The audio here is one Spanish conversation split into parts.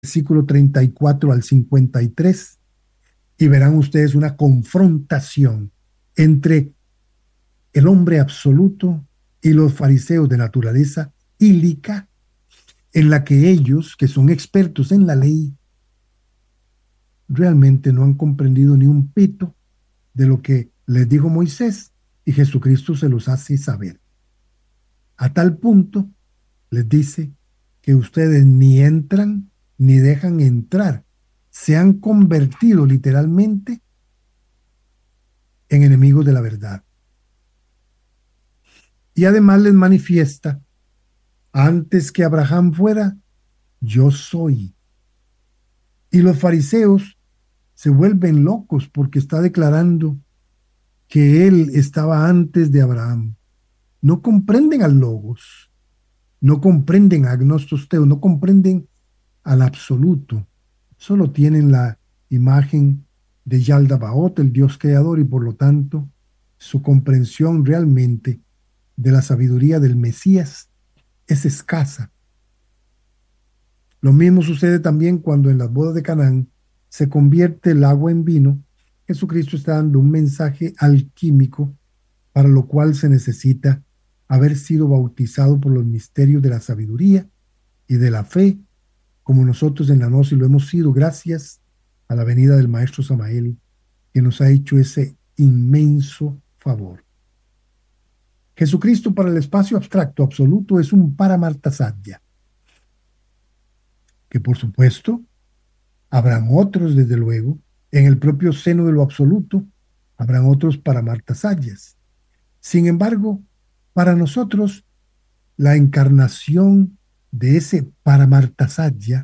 versículo 34 al 53, y verán ustedes una confrontación entre el hombre absoluto y los fariseos de naturaleza ílica, en la que ellos, que son expertos en la ley, realmente no han comprendido ni un pito de lo que les dijo Moisés, y Jesucristo se los hace saber. A tal punto les dice que ustedes ni entran ni dejan entrar. Se han convertido literalmente en enemigos de la verdad. Y además les manifiesta, antes que Abraham fuera, yo soy. Y los fariseos se vuelven locos porque está declarando que él estaba antes de Abraham. No comprenden al Logos, no comprenden a Agnostos Teos, no comprenden al absoluto. Solo tienen la imagen de Yaldabaoth, el Dios creador, y por lo tanto su comprensión realmente de la sabiduría del Mesías es escasa. Lo mismo sucede también cuando en las bodas de Canaán se convierte el agua en vino. Jesucristo está dando un mensaje alquímico para lo cual se necesita haber sido bautizado por los misterios de la sabiduría y de la fe, como nosotros en la Gnosis lo hemos sido gracias a la venida del Maestro Samael, que nos ha hecho ese inmenso favor. Jesucristo para el espacio abstracto absoluto es un Paramartasadya, que por supuesto habrán otros, desde luego, en el propio seno de lo absoluto, habrán otros Paramartasadyas. Sin embargo, para nosotros, la encarnación de ese Paramartasadya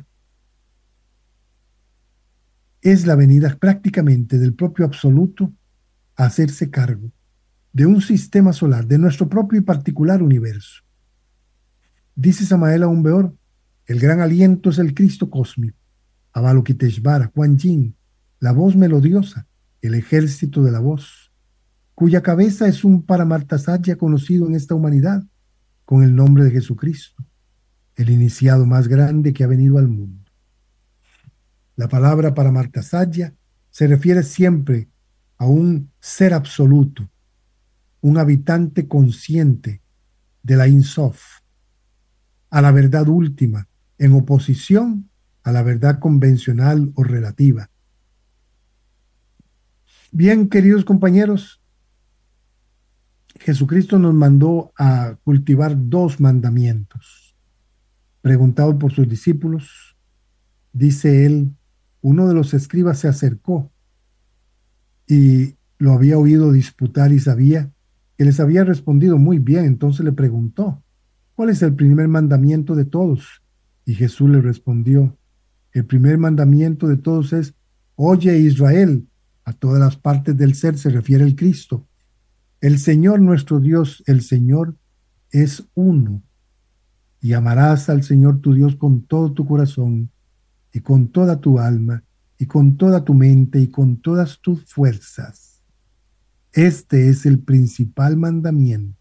es la venida prácticamente del propio absoluto a hacerse cargo de un sistema solar, de nuestro propio y particular universo. Dice Samael Aumbeor, el gran aliento es el Cristo cósmico, Avalokiteshvara, Kuan Yin, la voz melodiosa, el ejército de la voz, cuya cabeza es un Paramartasadya conocido en esta humanidad con el nombre de Jesucristo, el iniciado más grande que ha venido al mundo. La palabra Paramartasadya se refiere siempre a un ser absoluto, un habitante consciente de la Ein Sof, a la verdad última, en oposición a la verdad convencional o relativa. Bien, queridos compañeros, Jesucristo nos mandó a cultivar dos mandamientos. Preguntado por sus discípulos, dice él, uno de los escribas se acercó y lo había oído disputar y sabía que les había respondido muy bien. Entonces le preguntó, ¿cuál es el primer mandamiento de todos? Y Jesús le respondió, el primer mandamiento de todos es, oye Israel, a todas las partes del ser se refiere el Cristo. El Señor nuestro Dios, el Señor es uno. Y amarás al Señor tu Dios con todo tu corazón y con toda tu alma y con toda tu mente y con todas tus fuerzas. Este es el principal mandamiento.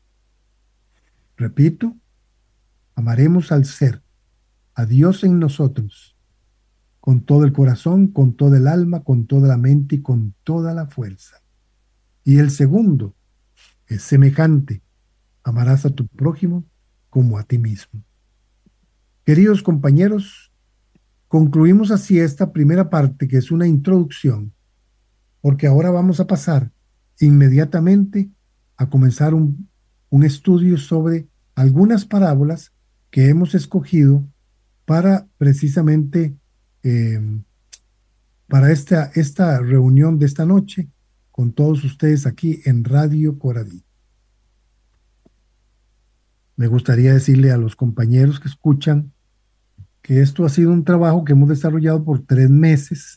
Repito, amaremos al ser, a Dios en nosotros, con todo el corazón, con toda el alma, con toda la mente y con toda la fuerza. Y el segundo es semejante, amarás a tu prójimo como a ti mismo. Queridos compañeros, concluimos así esta primera parte, que es una introducción, porque ahora vamos a pasar inmediatamente a comenzar un estudio sobre algunas parábolas que hemos escogido para precisamente eh, para esta reunión de esta noche con todos ustedes aquí en Radio Coradí. Me gustaría decirle a los compañeros que escuchan que esto ha sido un trabajo que hemos desarrollado por 3 meses,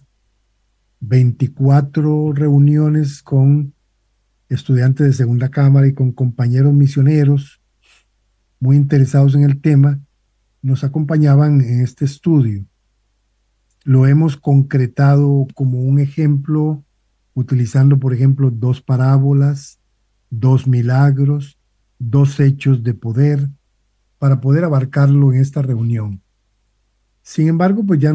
24 reuniones con estudiantes de segunda cámara y con compañeros misioneros muy interesados en el tema, nos acompañaban en este estudio. Lo hemos concretado como un ejemplo, utilizando, por ejemplo, 2 parábolas, 2 milagros, 2 hechos de poder, para poder abarcarlo en esta reunión. Sin embargo, pues ya